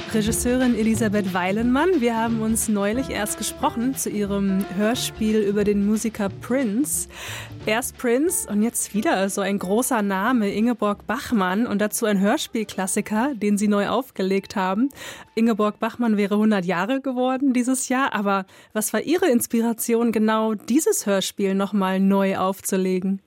Regisseurin Elisabeth Weilenmann. Wir haben uns neulich erst gesprochen zu ihrem Hörspiel über den Musiker Prince. Erst Prince und jetzt wieder so ein großer Name, Ingeborg Bachmann, und dazu ein Hörspielklassiker, den sie neu aufgelegt haben. Ingeborg Bachmann wäre 100 Jahre geworden dieses Jahr, aber was war Ihre Inspiration, genau dieses Hörspiel nochmal neu aufzulegen?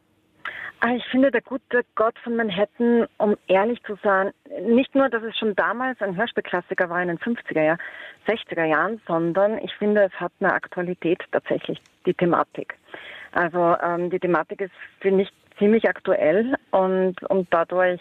Ich finde, der gute Gott von Manhattan, um ehrlich zu sein, nicht nur, dass es schon damals ein Hörspielklassiker war in den 50er, 60er Jahren, sondern ich finde, es hat eine Aktualität tatsächlich, die Thematik. Also die Thematik ist, finde ich, ziemlich aktuell und dadurch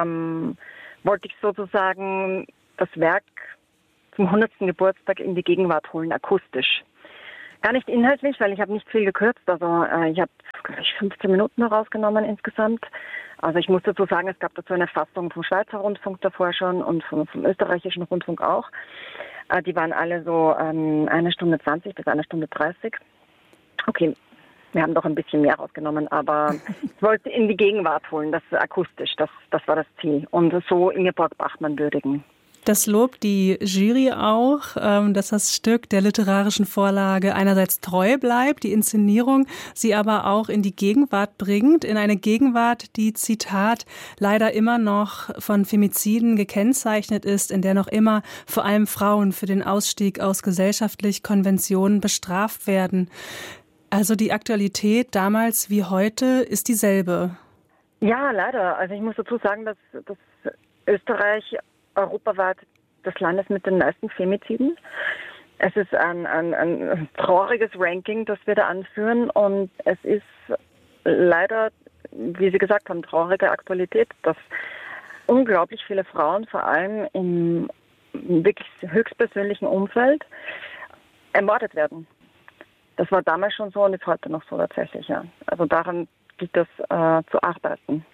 wollte ich sozusagen das Werk zum 100. Geburtstag in die Gegenwart holen, akustisch. Gar nicht inhaltlich, weil ich habe nicht viel gekürzt. Also ich habe 15 Minuten rausgenommen insgesamt. Also ich muss dazu sagen, es gab dazu eine Fassung vom Schweizer Rundfunk davor schon und vom österreichischen Rundfunk auch. Die waren alle so 1 Stunde 20 bis 1 Stunde 30. Okay, wir haben doch ein bisschen mehr rausgenommen, aber ich wollte in die Gegenwart holen, das akustisch, das war das Ziel. Und so Ingeborg Bachmann würdigen. Das lobt die Jury auch, dass das Stück der literarischen Vorlage einerseits treu bleibt, die Inszenierung, sie aber auch in die Gegenwart bringt, in eine Gegenwart, die, Zitat, leider immer noch von Femiziden gekennzeichnet ist, in der noch immer vor allem Frauen für den Ausstieg aus gesellschaftlich Konventionen bestraft werden. Also die Aktualität damals wie heute ist dieselbe. Ja, leider. Also ich muss dazu sagen, dass Österreich europaweit das Land ist mit den meisten Femiziden. Es ist ein trauriges Ranking, das wir da anführen, und es ist leider, wie Sie gesagt haben, traurige Aktualität, dass unglaublich viele Frauen, vor allem im wirklich höchstpersönlichen Umfeld, ermordet werden. Das war damals schon so und ist heute noch so tatsächlich, ja. Also daran gilt es zu arbeiten.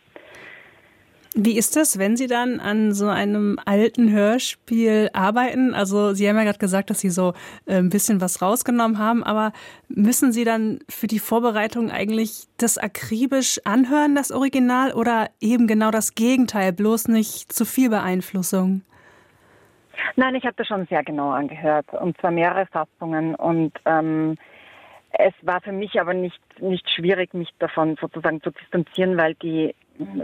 Wie ist das, wenn Sie dann an so einem alten Hörspiel arbeiten? Also Sie haben ja gerade gesagt, dass Sie so ein bisschen was rausgenommen haben, aber müssen Sie dann für die Vorbereitung eigentlich das akribisch anhören, das Original, oder eben genau das Gegenteil, bloß nicht zu viel Beeinflussung? Nein, ich habe das schon sehr genau angehört, und zwar mehrere Fassungen, und es war für mich aber nicht schwierig, mich davon sozusagen zu distanzieren, weil die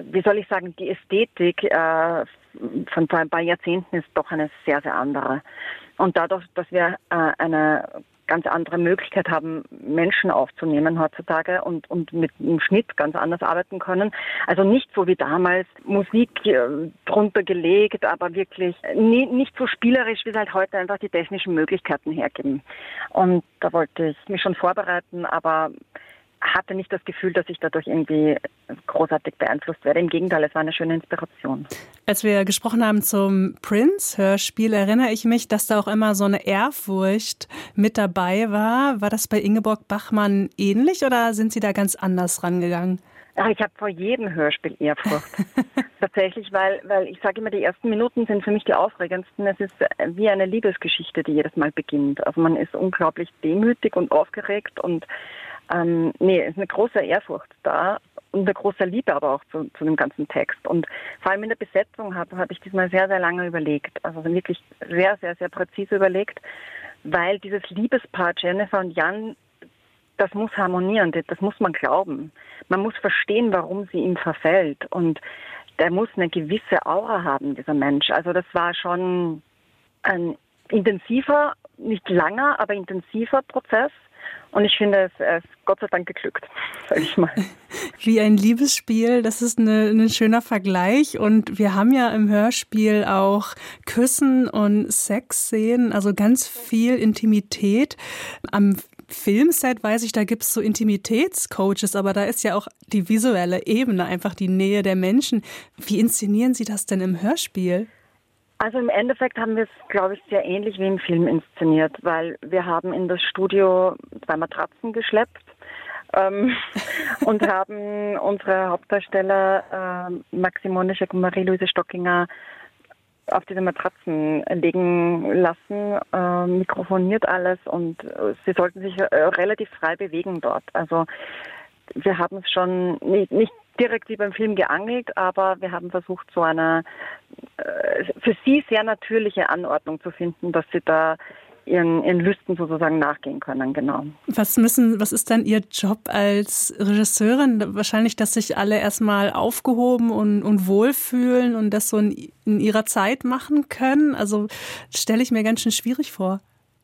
Ästhetik von vor ein paar Jahrzehnten ist doch eine sehr, sehr andere. Und dadurch, dass wir eine ganz andere Möglichkeit haben, Menschen aufzunehmen heutzutage und mit dem Schnitt ganz anders arbeiten können. Also nicht so wie damals, Musik drunter gelegt, aber wirklich nicht so spielerisch, wie es halt heute einfach die technischen Möglichkeiten hergeben. Und da wollte ich mich schon vorbereiten, aber hatte nicht das Gefühl, dass ich dadurch irgendwie großartig beeinflusst werde. Im Gegenteil, es war eine schöne Inspiration. Als wir gesprochen haben zum Prince-Hörspiel, erinnere ich mich, dass da auch immer so eine Ehrfurcht mit dabei war. War das bei Ingeborg Bachmann ähnlich oder sind Sie da ganz anders rangegangen? Ach, ich habe vor jedem Hörspiel Ehrfurcht. Tatsächlich, weil ich sage immer, die ersten Minuten sind für mich die aufregendsten. Es ist wie eine Liebesgeschichte, die jedes Mal beginnt. Also man ist unglaublich demütig und aufgeregt und es ist eine große Ehrfurcht da und eine große Liebe aber auch zu dem ganzen Text. Und vor allem in der Besetzung habe ich diesmal sehr, sehr lange überlegt. Also wirklich sehr, sehr, sehr präzise überlegt, weil dieses Liebespaar Jennifer und Jan, das muss harmonieren, das muss man glauben. Man muss verstehen, warum sie ihm verfällt. Und der muss eine gewisse Aura haben, dieser Mensch. Also das war schon ein intensiver, nicht langer, aber intensiver Prozess. Und ich finde, es ist Gott sei Dank geglückt, sage ich mal. Wie ein Liebesspiel, das ist ein schöner Vergleich. Und wir haben ja im Hörspiel auch Küssen und Sexszenen, also ganz viel Intimität. Am Filmset weiß ich, da gibt es so Intimitätscoaches, aber da ist ja auch die visuelle Ebene, einfach die Nähe der Menschen. Wie inszenieren Sie das denn im Hörspiel? Also im Endeffekt haben wir es, glaube ich, sehr ähnlich wie im Film inszeniert, weil wir haben in das Studio 2 Matratzen geschleppt und haben unsere Hauptdarsteller Maxim Monischek und Marie-Louise Stockinger auf diese Matratzen legen lassen, mikrofoniert alles, und sie sollten sich relativ frei bewegen dort. Also wir haben es schon nicht direkt wie beim Film geangelt, aber wir haben versucht, so eine für sie sehr natürliche Anordnung zu finden, dass sie da ihren Lüsten sozusagen nachgehen können, genau. Was ist dann Ihr Job als Regisseurin? Wahrscheinlich, dass sich alle erstmal aufgehoben und wohlfühlen und das so in ihrer Zeit machen können? Also stelle ich mir ganz schön schwierig vor.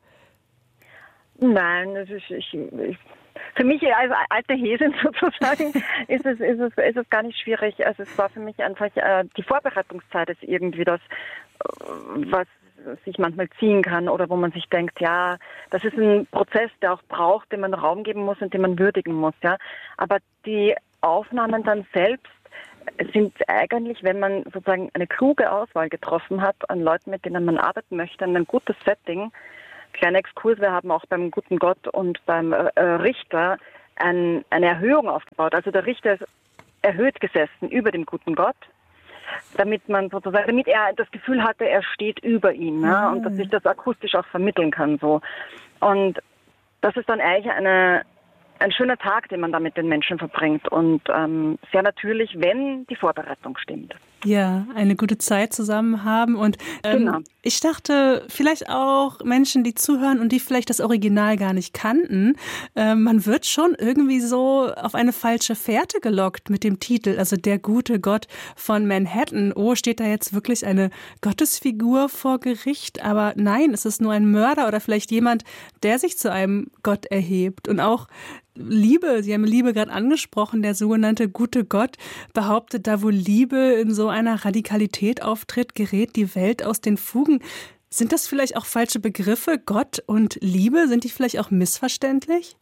Nein, für mich als alte Häsin sozusagen ist es gar nicht schwierig. Also es war für mich einfach, die Vorbereitungszeit ist irgendwie das, was sich manchmal ziehen kann oder wo man sich denkt, ja, das ist ein Prozess, der auch braucht, den man Raum geben muss und den man würdigen muss, ja. Aber die Aufnahmen dann selbst sind eigentlich, wenn man sozusagen eine kluge Auswahl getroffen hat an Leuten, mit denen man arbeiten möchte, ein gutes Setting. Kleiner Exkurs, wir haben auch beim Guten Gott und beim Richter eine Erhöhung aufgebaut. Also der Richter ist erhöht gesessen über dem Guten Gott, damit er das Gefühl hatte, er steht über ihm, ja, und dass sich das akustisch auch vermitteln kann, so. Und das ist dann eigentlich ein schöner Tag, den man da mit den Menschen verbringt und sehr natürlich, wenn die Vorbereitung stimmt. Ja, eine gute Zeit zusammen haben und genau. Ich dachte, vielleicht auch Menschen, die zuhören und die vielleicht das Original gar nicht kannten, man wird schon irgendwie so auf eine falsche Fährte gelockt mit dem Titel, also der gute Gott von Manhattan. Oh, steht da jetzt wirklich eine Gottesfigur vor Gericht? Aber nein, es ist nur ein Mörder oder vielleicht jemand, der sich zu einem Gott erhebt. Und auch Liebe, Sie haben Liebe gerade angesprochen, der sogenannte gute Gott behauptet, da wo Liebe in so einer Radikalität auftritt, gerät die Welt aus den Fugen. Sind das vielleicht auch falsche Begriffe, Gott und Liebe? Sind die vielleicht auch missverständlich?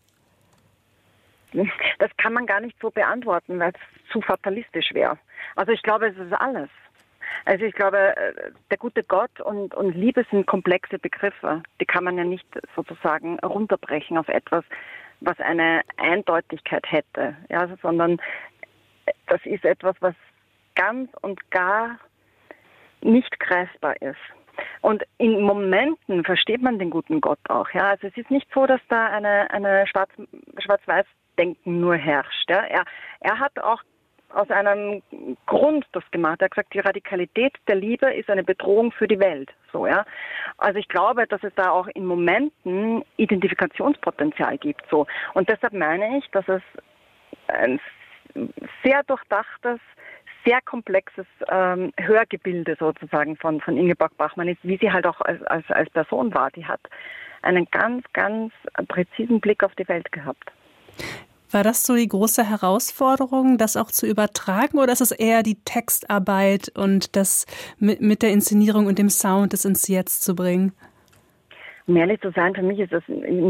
Das kann man gar nicht so beantworten, weil es zu fatalistisch wäre. Also ich glaube, es ist alles. Also ich glaube, der gute Gott und Liebe sind komplexe Begriffe. Die kann man ja nicht sozusagen runterbrechen auf etwas, was eine Eindeutigkeit hätte, ja, sondern das ist etwas, was ganz und gar nicht greifbar ist. Und in Momenten versteht man den guten Gott auch. Ja, also es ist nicht so, dass da eine Schwarz-Weiß-Denken nur herrscht. Ja, er hat auch aus einem Grund das gemacht. Er hat gesagt, die Radikalität der Liebe ist eine Bedrohung für die Welt. So, ja. Also ich glaube, dass es da auch in Momenten Identifikationspotenzial gibt. So. Und deshalb meine ich, dass es ein sehr durchdachtes, sehr komplexes Hörgebilde sozusagen von Ingeborg Bachmann ist, wie sie halt auch als Person war. Die hat einen ganz, ganz präzisen Blick auf die Welt gehabt. War das so die große Herausforderung, das auch zu übertragen, oder ist es eher die Textarbeit und das mit der Inszenierung und dem Sound das ins Jetzt zu bringen? Um ehrlich zu sein, für mich ist das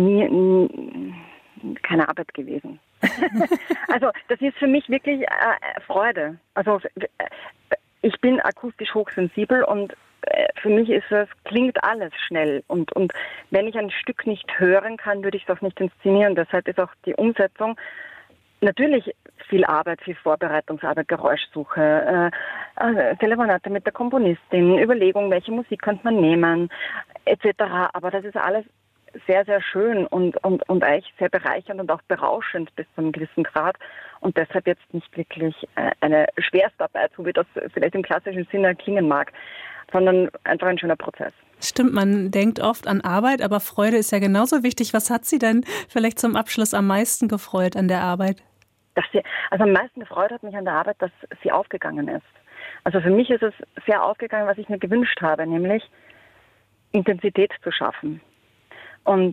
nie keine Arbeit gewesen. Also das ist für mich wirklich Freude. Also ich bin akustisch hochsensibel und für mich klingt alles schnell und wenn ich ein Stück nicht hören kann, würde ich das nicht inszenieren. Deshalb ist auch die Umsetzung natürlich viel Arbeit, viel Vorbereitungsarbeit, Geräuschsuche, Telefonate mit der Komponistin, Überlegung, welche Musik könnte man nehmen, etc. Aber das ist alles sehr, sehr schön und eigentlich sehr bereichernd und auch berauschend bis zu einem gewissen Grad und deshalb jetzt nicht wirklich eine Schwerstarbeit, so wie das vielleicht im klassischen Sinne klingen mag, sondern einfach ein schöner Prozess. Stimmt, man denkt oft an Arbeit, aber Freude ist ja genauso wichtig. Was hat Sie denn vielleicht zum Abschluss am meisten gefreut an der Arbeit? Also am meisten gefreut hat mich an der Arbeit, dass sie aufgegangen ist. Also für mich ist es sehr aufgegangen, was ich mir gewünscht habe, nämlich Intensität zu schaffen. Und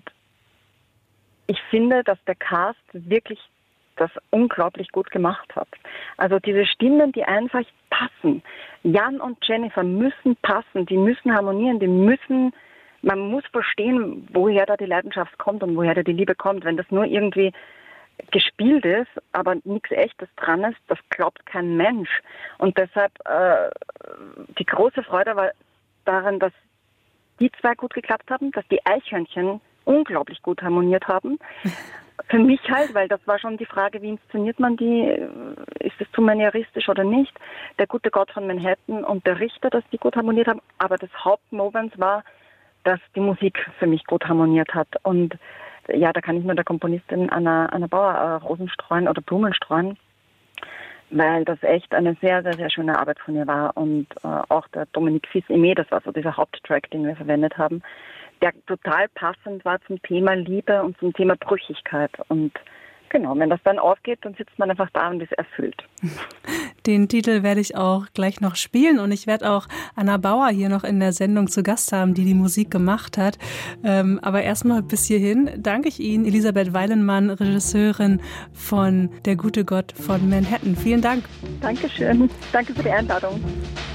ich finde, dass der Cast wirklich das unglaublich gut gemacht hat. Also diese Stimmen, die einfach passen. Jan und Jennifer müssen passen, die müssen harmonieren, man muss verstehen, woher da die Leidenschaft kommt und woher da die Liebe kommt. Wenn das nur irgendwie gespielt ist, aber nichts Echtes dran ist, das glaubt kein Mensch. Und deshalb die große Freude war daran, dass die zwei gut geklappt haben, dass die Eichhörnchen unglaublich gut harmoniert haben. Für mich halt, weil das war schon die Frage, wie inszeniert man die? Ist es zu manieristisch oder nicht? Der gute Gott von Manhattan und der Richter, dass die gut harmoniert haben. Aber das Hauptmoment war, dass die Musik für mich gut harmoniert hat. Und ja, da kann ich nur der Komponistin Anna Bauer Rosen streuen oder Blumen streuen. weil das echt eine sehr, sehr, sehr schöne Arbeit von ihr war. Und auch der Dominique Fils-Aimé, das war so dieser Haupttrack, den wir verwendet haben, der total passend war zum Thema Liebe und zum Thema Brüchigkeit. Und genau, wenn das dann aufgeht, dann sitzt man einfach da und ist erfüllt. Den Titel werde ich auch gleich noch spielen und ich werde auch Anna Bauer hier noch in der Sendung zu Gast haben, die die Musik gemacht hat. Aber erstmal bis hierhin danke ich Ihnen, Elisabeth Weilenmann, Regisseurin von Der gute Gott von Manhattan. Vielen Dank. Dankeschön. Danke für die Einladung.